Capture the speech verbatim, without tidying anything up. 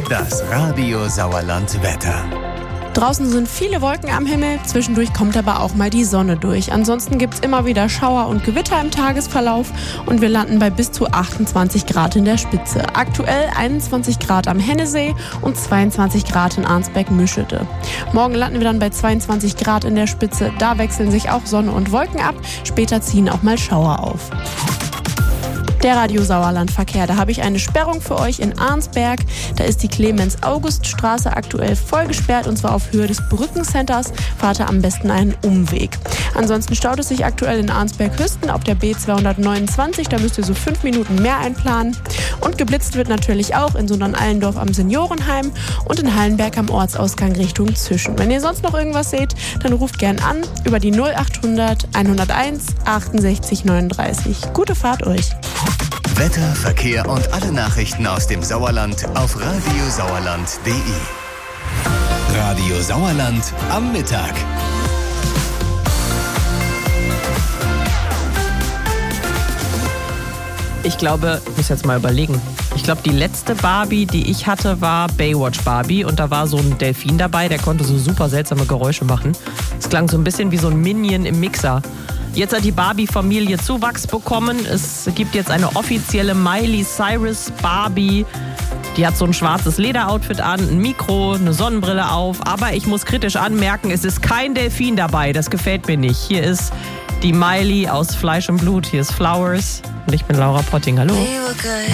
Das Radio Sauerland Wetter. Draußen sind viele Wolken am Himmel, zwischendurch kommt aber auch mal die Sonne durch. Ansonsten gibt es immer wieder Schauer und Gewitter im Tagesverlauf und wir landen bei bis zu achtundzwanzig Grad in der Spitze. Aktuell einundzwanzig Grad am Hennesee und zweiundzwanzig Grad in Arnsberg-Müschede. Morgen landen wir dann bei zweiundzwanzig Grad in der Spitze, da wechseln sich auch Sonne und Wolken ab, später ziehen auch mal Schauer auf. Der Radio Sauerland Verkehr, da habe ich eine Sperrung für euch in Arnsberg. Da ist die Clemens-August-Straße aktuell voll gesperrt und zwar auf Höhe des Brückencenters. Fahrt am besten einen Umweg. Ansonsten staut es sich aktuell in Arnsberg-Hüsten auf der B zweihundertneunundzwanzig. Da müsst ihr so fünf Minuten mehr einplanen. Und geblitzt wird natürlich auch in Sondern-Allendorf am Seniorenheim und in Hallenberg am Ortsausgang Richtung Züschen. Wenn ihr sonst noch irgendwas seht, dann ruft gern an über die null achthundert hunderteins achtundsechzig neununddreißig. Gute Fahrt euch! Wetter, Verkehr und alle Nachrichten aus dem Sauerland auf radiosauerland punkt de. Radio Sauerland am Mittag. Ich glaube, ich muss jetzt mal überlegen. Ich glaube, die letzte Barbie, die ich hatte, war Baywatch Barbie. Und da war so ein Delfin dabei, der konnte so super seltsame Geräusche machen. Es klang so ein bisschen wie so ein Minion im Mixer. Jetzt hat die Barbie-Familie Zuwachs bekommen. Es gibt jetzt eine offizielle Miley Cyrus Barbie. Die hat so ein schwarzes Lederoutfit an, ein Mikro, eine Sonnenbrille auf. Aber ich muss kritisch anmerken, es ist kein Delfin dabei. Das gefällt mir nicht. Hier ist die Miley aus Fleisch und Blut. Hier ist Flowers. Und ich bin Laura Potting. Hallo.